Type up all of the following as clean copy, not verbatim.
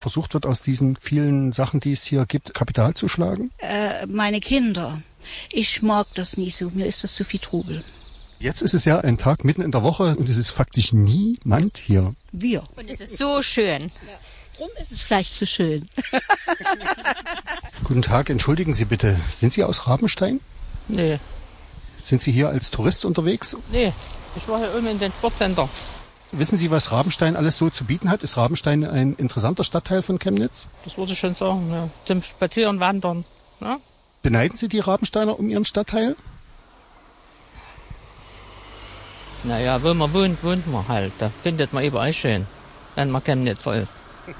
versucht wird, aus diesen vielen Sachen, die es hier gibt, Kapital zu schlagen? Meine Kinder. Ich mag das nie so. Mir ist das zu viel Trubel. Jetzt ist es ja ein Tag mitten in der Woche und es ist faktisch niemand hier. Wir. Und es ist so schön. Ja. Drum ist es vielleicht zu schön. Guten Tag, entschuldigen Sie bitte, sind Sie aus Rabenstein? Nee. Sind Sie hier als Tourist unterwegs? Nee, ich war hier oben in den Sportcenter. Wissen Sie, was Rabenstein alles so zu bieten hat? Ist Rabenstein ein interessanter Stadtteil von Chemnitz? Das würde ich schon sagen, ja. Zum Spazieren, Wandern. Ja? Beneiden Sie die Rabensteiner um ihren Stadtteil? Naja, wo man wohnt, wohnt man halt. Da findet man überall schön, wenn man Chemnitzer ist.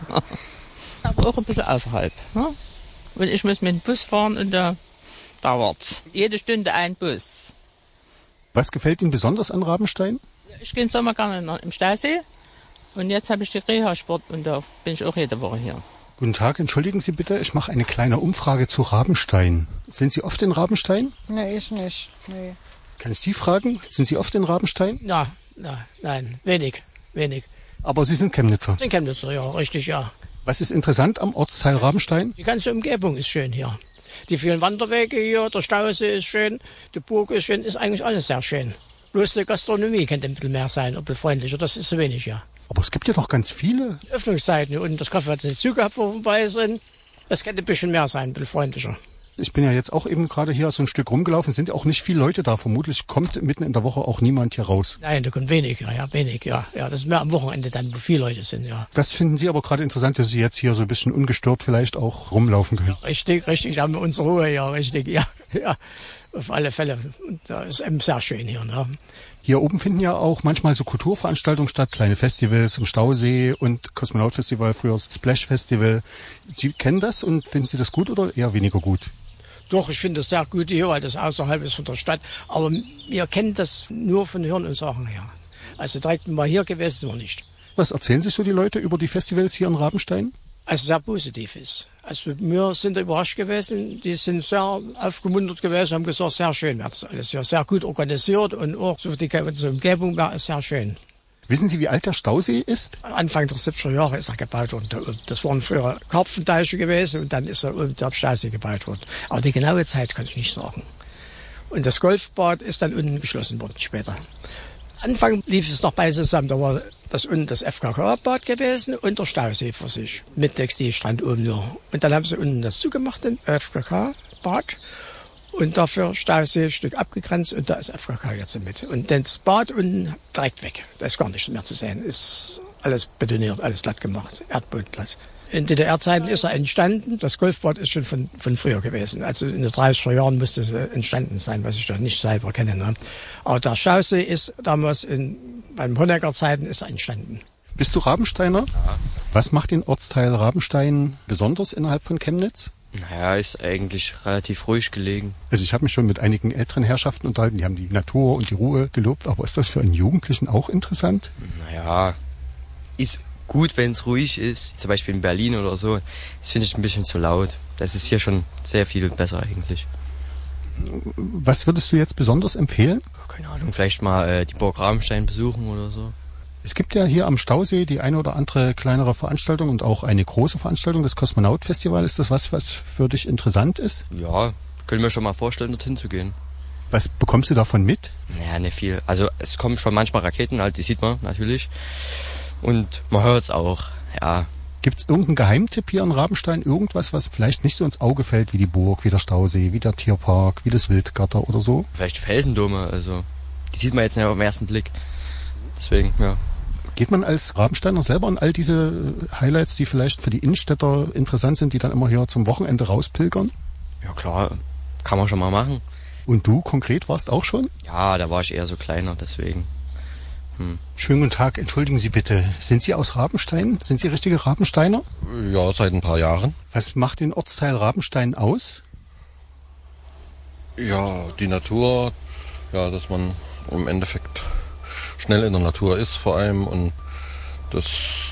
Aber auch ein bisschen außerhalb. Ne? Und ich muss mit dem Bus fahren und da dauert's. Jede Stunde ein Bus. Was gefällt Ihnen besonders an Rabenstein? Ich gehe im Sommer gerne im Stausee. Und jetzt habe ich die Reha-Sport und da bin ich auch jede Woche hier. Guten Tag, entschuldigen Sie bitte, ich mache eine kleine Umfrage zu Rabenstein. Sind Sie oft in Rabenstein? Nee, ich nicht. Nee. Kann ich Sie fragen? Sind Sie oft in Rabenstein? Nein, wenig. Aber Sie sind Chemnitzer. In Chemnitzer, ja, richtig, ja. Was ist interessant am Ortsteil Rabenstein? Die ganze Umgebung ist schön hier. Die vielen Wanderwege hier, der Stausee ist schön, die Burg ist schön, ist eigentlich alles sehr schön. Bloß die Gastronomie könnte ein bisschen mehr sein, ein bisschen freundlicher, das ist zu wenig, ja. Aber es gibt ja doch ganz viele. Die Öffnungszeiten und das Kaffee hat nicht zugehört, wo wir vorbei sind. Das könnte ein bisschen mehr sein, ein bisschen freundlicher. Ich bin ja jetzt auch eben gerade hier so ein Stück rumgelaufen, es sind auch nicht viele Leute da. Vermutlich kommt mitten in der Woche auch niemand hier raus. Nein, da kommt wenig. Ja. Das ist mehr am Wochenende dann, wo viele Leute sind, ja. Das finden Sie aber gerade interessant, dass Sie jetzt hier so ein bisschen ungestört vielleicht auch rumlaufen können. Ja, richtig, da haben wir unsere Ruhe, ja, richtig, ja. Auf alle Fälle. Und da ist eben sehr schön hier, ne? Hier oben finden ja auch manchmal so Kulturveranstaltungen statt, kleine Festivals im Stausee und Kosmonaut-Festival, früher das Splash-Festival. Sie kennen das und finden Sie das gut oder eher weniger gut? Doch, ich finde das sehr gut hier, weil das außerhalb ist von der Stadt. Aber wir kennen das nur von Hören und Sagen her. Also direkt mal hier gewesen sind wir nicht. Was erzählen sich so die Leute über die Festivals hier in Rabenstein? Also sehr positiv ist. Also wir sind da überrascht gewesen. Die sind sehr aufgemuntert gewesen, haben gesagt, sehr schön wäre das alles. Ja, sehr gut organisiert und auch so die ganze Umgebung wäre sehr schön. Wissen Sie, wie alt der Stausee ist? Anfang der 70er Jahre ist er gebaut worden. Das waren früher Karpfenteiche gewesen und dann ist er unten der Stausee gebaut worden. Aber die genaue Zeit kann ich nicht sagen. Und das Golfbad ist dann unten geschlossen worden später. Anfang lief es noch beide zusammen. Da war das unten das FKK-Bad gewesen und der Stausee für sich. Mit Textilstrand oben nur. Und dann haben sie unten das zugemacht, den FKK-Bad. Und dafür Stausee ein Stück abgegrenzt und da ist FKK jetzt mit. Und das Bad unten direkt weg. Da ist gar nichts mehr zu sehen. Ist alles betoniert, alles glatt gemacht. Erdboden glatt. In DDR-Zeiten ist er entstanden. Das Golfbad ist schon von früher gewesen. Also in den 30er Jahren müsste es entstanden sein, was ich da nicht selber kenne. Ne? Aber der Stausee ist damals beim Honecker-Zeiten ist er entstanden. Bist du Rabensteiner? Ja. Was macht den Ortsteil Rabenstein besonders innerhalb von Chemnitz? Naja, ist eigentlich relativ ruhig gelegen. Also ich habe mich schon mit einigen älteren Herrschaften unterhalten, die haben die Natur und die Ruhe gelobt. Aber ist das für einen Jugendlichen auch interessant? Naja, ist gut, wenn es ruhig ist. Zum Beispiel in Berlin oder so. Das finde ich ein bisschen zu laut. Das ist hier schon sehr viel besser eigentlich. Was würdest du jetzt besonders empfehlen? Keine Ahnung, vielleicht mal die Burg Rabenstein besuchen oder so. Es gibt ja hier am Stausee die eine oder andere kleinere Veranstaltung und auch eine große Veranstaltung, das Kosmonaut-Festival. Ist das was für dich interessant ist? Ja, können wir schon mal vorstellen, dorthin zu gehen. Was bekommst du davon mit? Naja, nicht viel. Also es kommen schon manchmal Raketen, halt, die sieht man natürlich. Und man hört es auch, ja. Gibt es irgendeinen Geheimtipp hier in Rabenstein? Irgendwas, was vielleicht nicht so ins Auge fällt, wie die Burg, wie der Stausee, wie der Tierpark, wie das Wildgatter oder so? Vielleicht Felsendome, also die sieht man jetzt nicht auf den ersten Blick. Deswegen, ja. Geht man als Rabensteiner selber an all diese Highlights, die vielleicht für die Innenstädter interessant sind, die dann immer hier zum Wochenende rauspilgern? Ja klar, kann man schon mal machen. Und du konkret warst auch schon? Ja, da war ich eher so kleiner, deswegen. Schönen guten Tag, entschuldigen Sie bitte. Sind Sie aus Rabenstein? Sind Sie richtige Rabensteiner? Ja, seit ein paar Jahren. Was macht den Ortsteil Rabenstein aus? Ja, die Natur, ja, dass man im Endeffekt schnell in der Natur ist vor allem und das,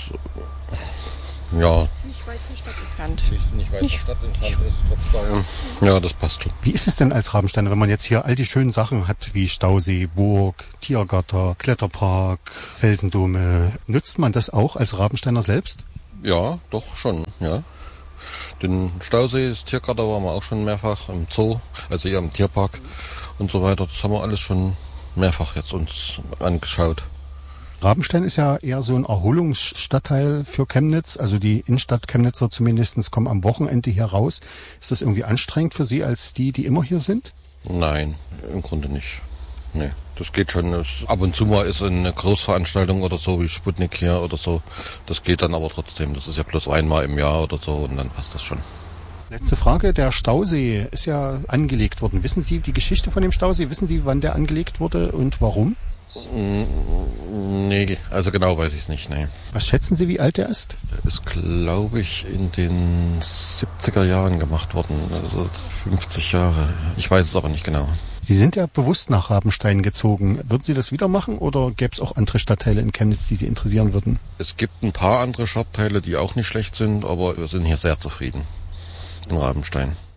ja... Nicht weit zur Stadt entfernt. Nicht weit zur Stadt entfernt ist, trotzdem. Ja, das passt schon. Wie ist es denn als Rabensteiner, wenn man jetzt hier all die schönen Sachen hat, wie Stausee, Burg, Tiergatter, Kletterpark, Felsendome? Nutzt man das auch als Rabensteiner selbst? Ja, doch schon, ja. Den Stausee, das Tiergarten waren wir auch schon mehrfach im Zoo, also hier im Tierpark und so weiter. Das haben wir alles schon mehrfach jetzt uns angeschaut. Rabenstein ist ja eher so ein Erholungsstadtteil für Chemnitz. Also die Innenstadt Chemnitzer zumindest kommen am Wochenende hier raus. Ist das irgendwie anstrengend für Sie als die immer hier sind? Nein, im Grunde nicht. Nee, das geht schon. Ab und zu mal ist eine Großveranstaltung oder so, wie Sputnik hier oder so. Das geht dann aber trotzdem. Das ist ja bloß einmal im Jahr oder so und dann passt das schon. Letzte Frage. Der Stausee ist ja angelegt worden. Wissen Sie die Geschichte von dem Stausee? Wissen Sie, wann der angelegt wurde und warum? Nee, also genau weiß ich es nicht, nee. Was schätzen Sie, wie alt der ist? Der ist, glaube ich, in den 70er Jahren gemacht worden, also 50 Jahre. Ich weiß es aber nicht genau. Sie sind ja bewusst nach Rabenstein gezogen. Würden Sie das wieder machen oder gäbe es auch andere Stadtteile in Chemnitz, die Sie interessieren würden? Es gibt ein paar andere Stadtteile, die auch nicht schlecht sind, aber wir sind hier sehr zufrieden in Rabenstein.